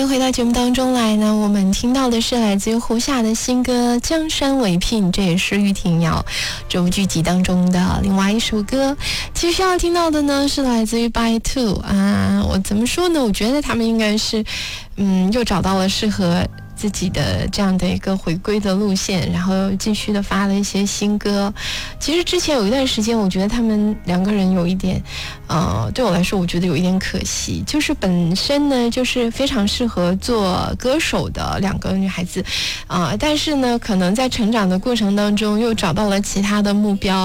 回到节目当中来呢，我们听到的是来自于胡夏的新歌《江山为聘》，这也是玉婷瑶这部剧集当中的另外一首歌。其实要听到的呢是来自于 By Two 啊，我怎么说呢？我觉得他们应该是又找到了适合自己的这样的一个回归的路线，然后继续的发了一些新歌。其实之前有一段时间我觉得他们两个人有一点对我来说我觉得有一点可惜，就是本身呢就是非常适合做歌手的两个女孩子但是呢可能在成长的过程当中又找到了其他的目标，